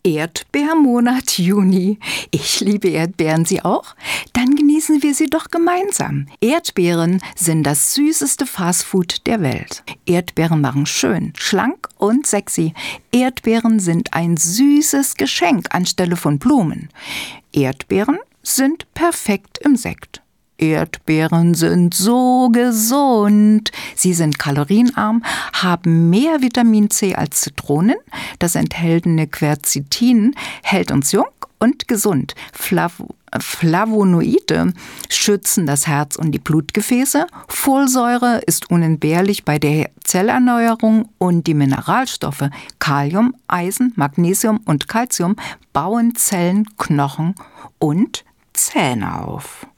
Erdbeermonat Juni. Ich liebe Erdbeeren, Sie auch? Dann genießen wir sie doch gemeinsam. Erdbeeren sind das süßeste Fastfood der Welt. Erdbeeren machen schön, schlank und sexy. Erdbeeren sind ein süßes Geschenk anstelle von Blumen. Erdbeeren sind perfekt im Sekt. Erdbeeren sind so gesund. Sie sind kalorienarm, haben mehr Vitamin C als Zitronen. Das enthaltene Quercetin hält uns jung und gesund. Flavonoide schützen das Herz und die Blutgefäße. Folsäure ist unentbehrlich bei der Zellerneuerung und die Mineralstoffe Kalium, Eisen, Magnesium und Calcium bauen Zellen, Knochen und Zähne auf.